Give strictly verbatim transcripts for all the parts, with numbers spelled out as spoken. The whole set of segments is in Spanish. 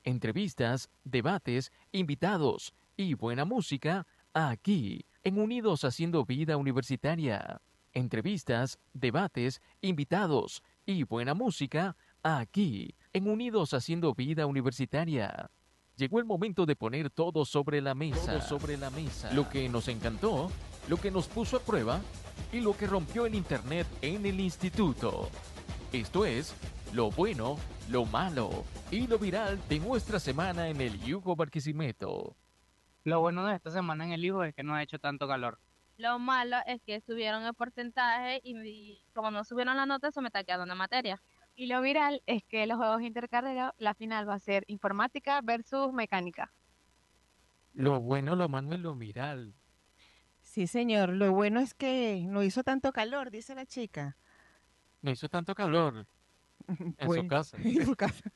Entrevistas, debates, invitados y buena música aquí en Unidos Haciendo Vida Universitaria. Entrevistas, debates, invitados y buena música aquí en Unidos Haciendo Vida Universitaria. Llegó el momento de poner todo sobre la mesa. Todo sobre la mesa. Lo que nos encantó, lo que nos puso a prueba y lo que rompió el internet en el instituto. Esto es lo bueno, lo malo y lo viral de nuestra semana en el Yugo Barquisimeto. Lo bueno de esta semana en el Hijo es que no ha hecho tanto calor. Lo malo es que subieron el porcentaje y, y como no subieron la nota, se me está quedando una materia. Y lo viral es que los juegos intercarrera, la final va a ser informática versus mecánica. Lo bueno, lo malo y lo viral. Sí, señor. Lo bueno es que no hizo tanto calor, dice la chica. No hizo tanto calor en su Bueno, casa. en su casa.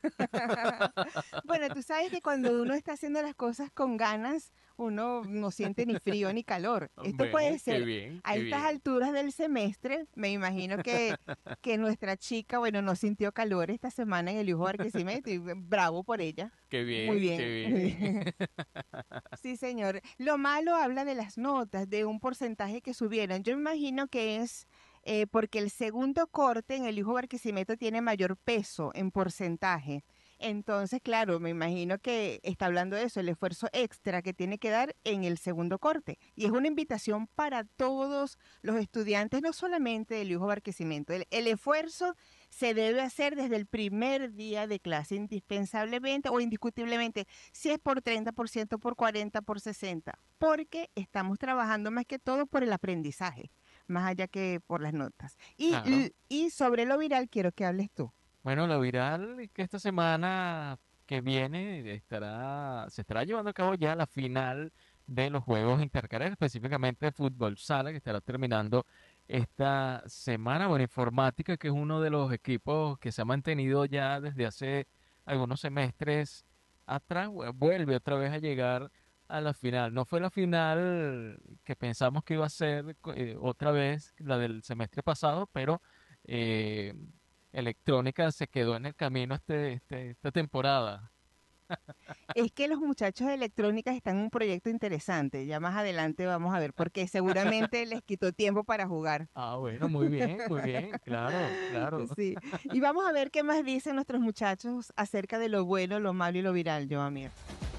Bueno, tú sabes que cuando uno está haciendo las cosas con ganas, uno no siente ni frío ni calor. Esto Bueno, puede qué ser bien, a qué estas bien. alturas del semestre. Me imagino que, que nuestra chica, bueno, no sintió calor esta semana en el Yugo Barquisimeto y bravo por ella. Qué bien, Muy bien. qué bien. Sí, señor. Lo malo habla de las notas, de un porcentaje que subieron. Yo me imagino que es eh, porque el segundo corte en el Yugo Barquisimeto tiene mayor peso en porcentaje. Entonces, claro, me imagino que está hablando de eso, el esfuerzo extra que tiene que dar en el segundo corte. Y es una invitación para todos los estudiantes, no solamente del Yugo Barquisimeto. El, el esfuerzo se debe hacer desde el primer día de clase, indispensablemente o indiscutiblemente, si es por treinta por ciento, por cuarenta por ciento, por sesenta por ciento, porque estamos trabajando más que todo por el aprendizaje, más allá que por las notas. Y, Claro. y sobre lo viral quiero que hables tú. Bueno, lo viral es que esta semana que viene estará, se estará llevando a cabo ya la final de los Juegos Intercarreras, específicamente de fútbol sala, que estará terminando esta semana. Bueno, informática, que es uno de los equipos que se ha mantenido ya desde hace algunos semestres atrás, vu- vuelve otra vez a llegar a la final. No fue la final que pensamos que iba a ser eh, otra vez la del semestre pasado, pero eh, Electrónica se quedó en el camino este, este, esta temporada. Es que los muchachos de electrónica están en un proyecto interesante. Ya más adelante vamos a ver, porque seguramente les quitó tiempo para jugar. Ah, bueno, muy bien, muy bien, claro, claro. Sí. Y vamos a ver qué más dicen nuestros muchachos acerca de lo bueno, lo malo y lo viral, Joamir.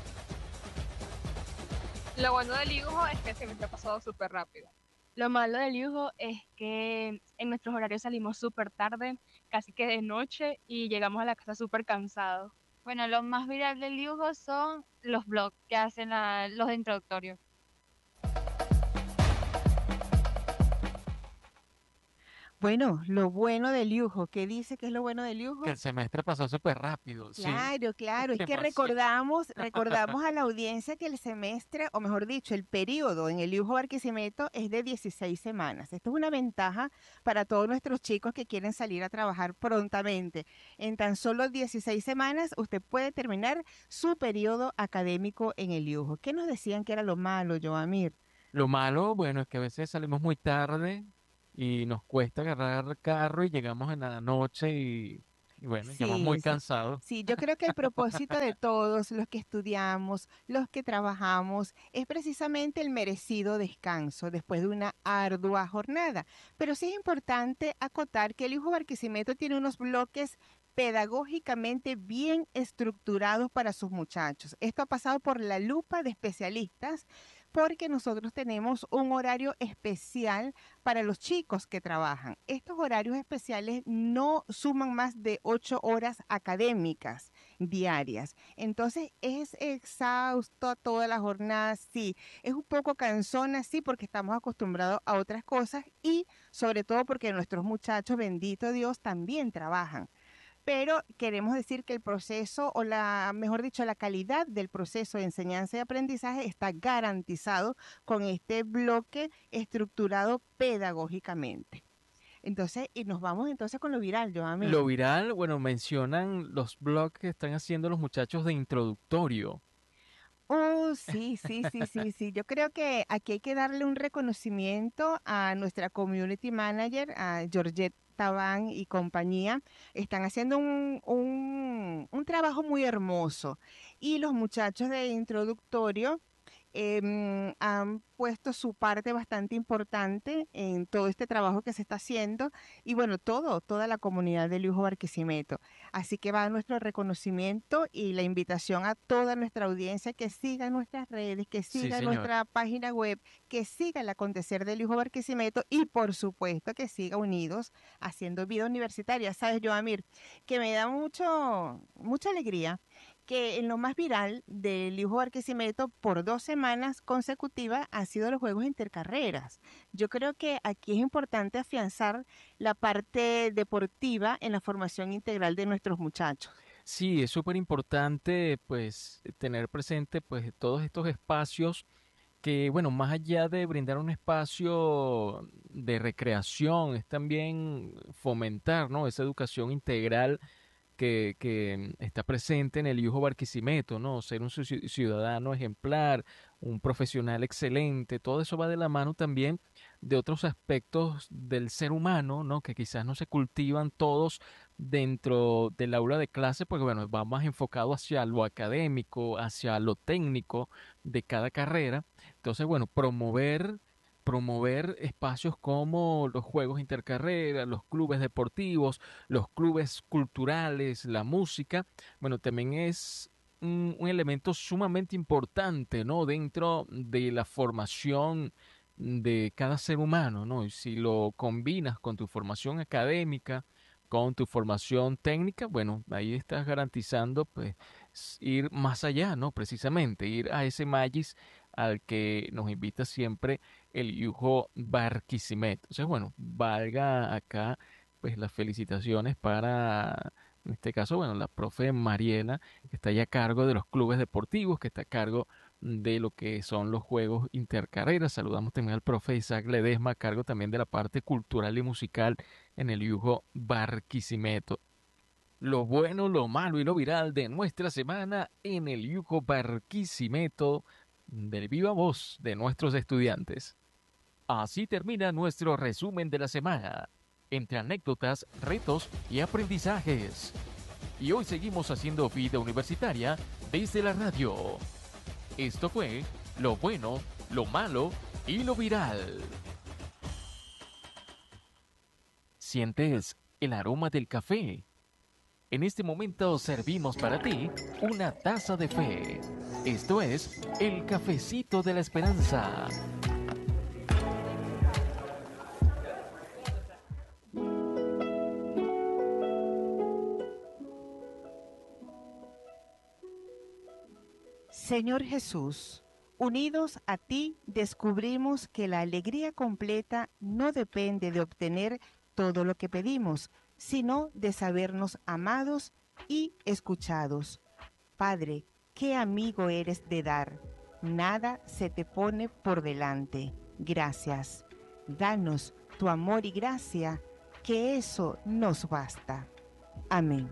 Lo bueno del Hijo es que se me ha pasado súper rápido. Lo malo del Yugo es que en nuestros horarios salimos súper tarde, casi que de noche, y llegamos a la casa súper cansados. Bueno, lo más viral del Yugo son los blogs que hacen la- los de introductorio. Bueno, lo bueno del Yugo, ¿qué dice que es lo bueno del Yugo? Que el semestre pasó súper rápido, sí, Claro, claro, es que demasiado. recordamos, recordamos a la audiencia que el semestre, o mejor dicho, el periodo en el Yugo Barquisimeto es de dieciséis semanas. Esto es una ventaja para todos nuestros chicos que quieren salir a trabajar prontamente. En tan solo dieciséis semanas usted puede terminar su periodo académico en el Yugo. ¿Qué nos decían que era lo malo, Joamir? Lo malo, bueno, es que a veces salimos muy tarde y nos cuesta agarrar carro y llegamos en la noche y, y bueno, llegamos muy Sí, sí. cansados. Sí, yo creo que el propósito de todos los que estudiamos, los que trabajamos, es precisamente el merecido descanso después de una ardua jornada. Pero sí es importante acotar que el Hijo Barquisimeto tiene unos bloques pedagógicamente bien estructurados para sus muchachos. Esto ha pasado por la lupa de especialistas porque nosotros tenemos un horario especial para los chicos que trabajan. Estos horarios especiales no suman más de ocho horas académicas diarias. Entonces es exhausto toda la jornada, sí. Es un poco cansona, sí, porque estamos acostumbrados a otras cosas y sobre todo porque nuestros muchachos, bendito Dios, también trabajan. Pero queremos decir que el proceso, o la, mejor dicho, la calidad del proceso de enseñanza y aprendizaje está garantizado con este bloque estructurado pedagógicamente. Entonces, y nos vamos entonces con lo viral, Joamir. Lo viral, bueno, mencionan los blogs que están haciendo los muchachos de introductorio. Oh, sí, sí, sí, sí, sí. Yo creo que aquí hay que darle un reconocimiento a nuestra community manager, a Georgette Tabán y compañía. Están haciendo un, un, un trabajo muy hermoso. Y los muchachos de introductorio em, han puesto su parte bastante importante en todo este trabajo que se está haciendo y bueno, todo, toda la comunidad de Liujo Barquisimeto. Así que va nuestro reconocimiento y la invitación a toda nuestra audiencia que siga nuestras redes, que Sí, siga señor. nuestra página web, que siga el acontecer de Liujo Barquisimeto y por supuesto que siga unidos haciendo vida universitaria. Sabes, Joamir, que me da mucho, mucha alegría que en lo más viral del Liujo Barquisimeto por dos semanas consecutivas han sido los Juegos Intercarreras. Yo creo que aquí es importante afianzar la parte deportiva en la formación integral de nuestros muchachos. Sí, es súper importante pues tener presente pues todos estos espacios que, bueno, más allá de brindar un espacio de recreación, es también fomentar, ¿no? Esa educación integral que, que está presente en el Liujo Barquisimeto, ¿no? Ser un ciu- ciudadano ejemplar, un profesional excelente, todo eso va de la mano también de otros aspectos del ser humano, ¿no? Que quizás no se cultivan todos dentro del aula de clase, porque bueno, va más enfocado hacia lo académico, hacia lo técnico de cada carrera. Entonces, bueno, promover promover espacios como los juegos intercarreras, los clubes deportivos, los clubes culturales, la música, bueno, también es un, un elemento sumamente importante, ¿no? Dentro de la formación de cada ser humano, ¿no? Y si lo combinas con tu formación académica, con tu formación técnica, bueno, ahí estás garantizando, pues, s- ir más allá, ¿no? Precisamente, ir a ese Magis al que nos invita siempre el Yujo Barquisimeto. Entonces, bueno, valga acá pues las felicitaciones para, en este caso, bueno, la profe Mariela, que está ya a cargo de los clubes deportivos, que está a cargo de lo que son los juegos intercarreras. Saludamos también al profe Isaac Ledesma, a cargo también de la parte cultural y musical en el Yujo Barquisimeto. Lo bueno, lo malo y lo viral de nuestra semana en el Yujo Barquisimeto del viva voz de nuestros estudiantes. Así termina nuestro resumen de la semana, entre anécdotas, retos y aprendizajes. Y hoy seguimos haciendo vida universitaria desde la radio. Esto fue lo bueno, lo malo y lo viral. ¿Sientes el aroma del café? En este momento servimos para ti una taza de fe. Esto es el cafecito de la esperanza. Señor Jesús, unidos a ti descubrimos que la alegría completa no depende de obtener todo lo que pedimos, sino de sabernos amados y escuchados. Padre, qué amigo eres de dar. Nada se te pone por delante. Gracias. Danos tu amor y gracia, que eso nos basta. Amén.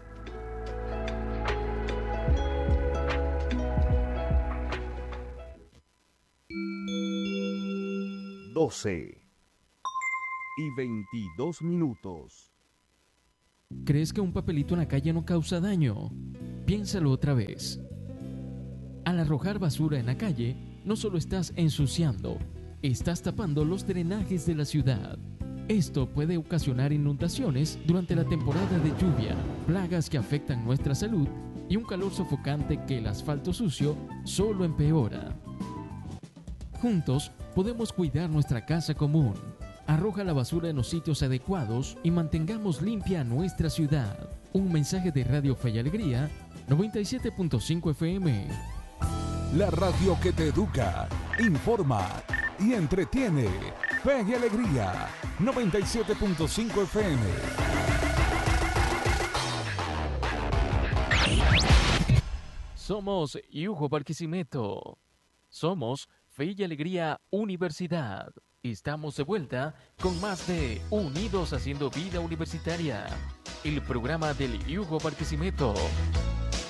doce y veintidós minutos. ¿Crees que un papelito en la calle no causa daño? Piénsalo otra vez. Al arrojar basura en la calle, no solo estás ensuciando, estás tapando los drenajes de la ciudad. Esto puede ocasionar inundaciones durante la temporada de lluvia, plagas que afectan nuestra salud y un calor sofocante que el asfalto sucio solo empeora. Juntos podemos cuidar nuestra casa común. Arroja la basura en los sitios adecuados y mantengamos limpia nuestra ciudad. Un mensaje de Radio Fe y Alegría, noventa y siete punto cinco F M. La radio que te educa, informa y entretiene. Fe y Alegría, noventa y siete punto cinco F M. Somos Yujo Barquisimeto. Somos Fe y Alegría Universidad. Estamos de vuelta con más de Unidos Haciendo Vida Universitaria, el programa del Yujo Barquisimeto.